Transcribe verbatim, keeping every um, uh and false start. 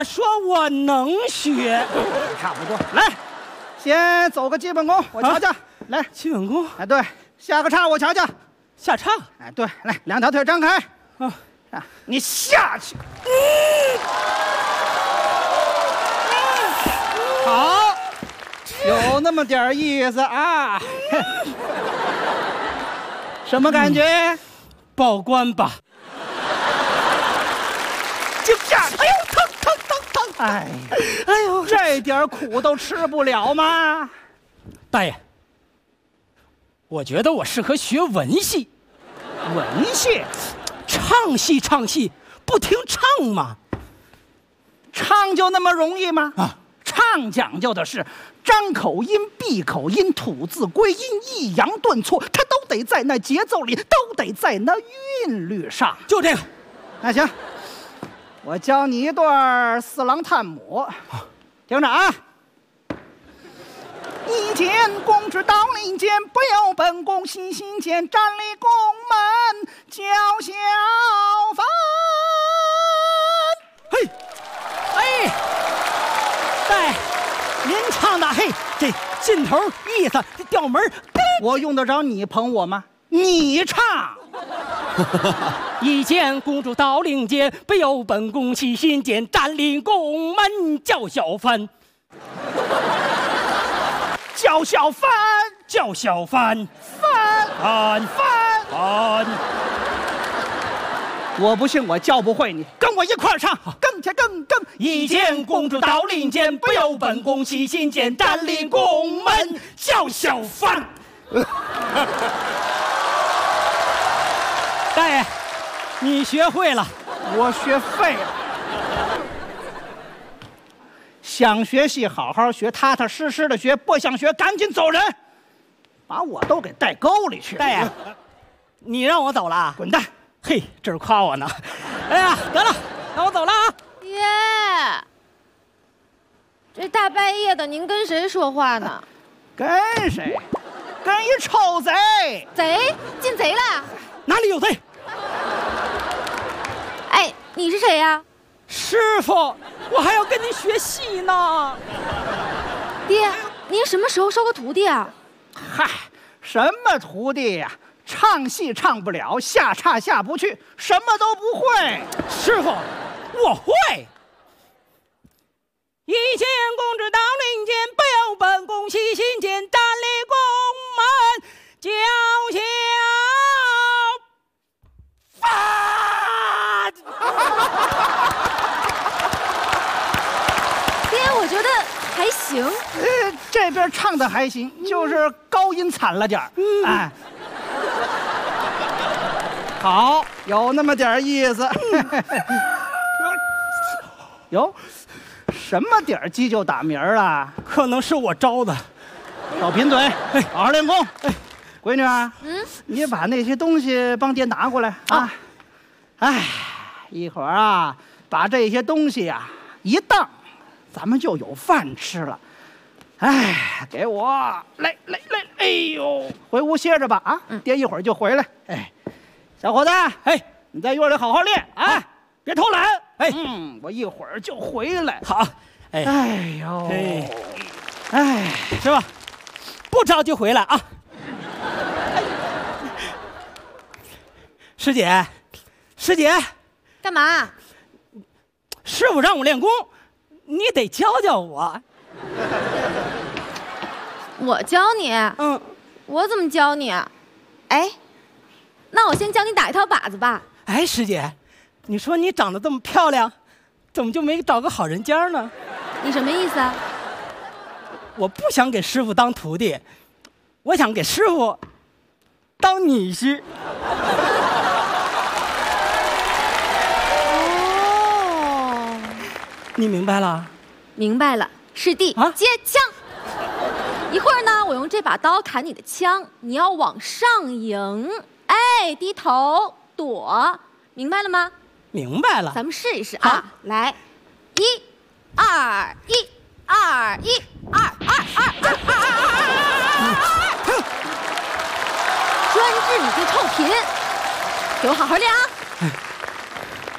说我能学， 差不多。来，先走个基本功，我瞧瞧。啊、来， 基本功。 哎，对，下个叉我瞧瞧。 下叉。 哎，对，来，两条腿张开。 啊， 啊，你下去。嗯。好，有那么点意思啊。什么感觉？嗯、 报关吧。 就下去。哎呦，疼疼疼疼！哎，哎呦，这点苦都吃不了吗？ 大爷，我觉得我适合学文戏。 文戏， 唱戏唱戏，不听唱吗？ 唱就那么容易吗？ 啊， 唱讲究的是张口音、闭口音、吐字归音、抑扬顿挫，它都得在那节奏里，都得在那韵律上。 就这个， 那行，我教你一段四郎探母，听着啊。一见公之到林间，不由本宫心心间，站立宫门叫小贩。 嘿，哎，哎，您唱的嘿，这劲头意思，这调门， 我用得着你捧我吗？你唱。 一见公主到林间，不由本宫心心间，站立宫门叫小贩。 叫小贩， 叫小贩， 贩贩贩贩。 我不信我教不会你，跟我一块儿唱，更且更更。 一见公主到林间，不由本宫心心间，站立宫门叫小贩。大爷，你学会了， 我学废了。想学戏好好学，踏踏实实的学；不想学，赶紧走人，把我都给带沟里去了。 大爷，你让我走了啊？ 滚蛋！ 嘿，这是夸我呢。哎呀，得了，那我走了啊。 爷，这大半夜的，您跟谁说话呢？ 跟谁？跟一臭贼！ 贼？进贼了？ 哪里有贼？ 哎，你是谁呀？ 师傅，我还要跟您学戏呢。 爹，您什么时候收个徒弟啊？ 嗨，什么徒弟呀、啊？唱戏唱不了，下叉下不去，什么都不会。 师傅，我会。一见公主到林间，不由本宫心心间，站立宫门叫小贩。 爹，我觉得还行。 呃，这边唱的还行，就是高音惨了点儿。嗯、哎，好，有那么点意思。哟，什么点儿鸡就打鸣儿了？ 可能是我招的。 少贫嘴，好好练功。 哎， 闺女啊， 嗯， 你把那些东西帮爹拿过来啊。哎，一会儿啊，把这些东西呀、啊、一当，咱们就有饭吃了。哎，给我来来来，哎呦，回屋歇着吧啊！嗯、爹一会儿就回来。哎，小伙子， 哎， 你在院里好好练啊， 啊别偷懒。 哎， 嗯，我一会儿就回来。 好。 哎，哎呦， 哎， 哎， 是吧？不着急回来啊。哎、师姐，师姐， 干嘛？ 师傅让我练功，你得教教我。 我教你？ 嗯， 我怎么教你？哎，那我先教你打一套靶子吧。 哎，师姐，你说你长得这么漂亮，怎么就没找个好人家呢？ 你什么意思啊？ 我不想给师傅当徒弟，我想给师傅当女婿。 哦， 你明白了？ 明白了。师弟， 啊、 接枪。一会儿呢，我用这把刀砍你的枪，你要往上迎，哎，低头躲，明白了吗？ 明白了。 咱们试一试啊，来，一、二、一、二、一、二、二、二、二、二、二，专治你这臭贫，给我好好练啊！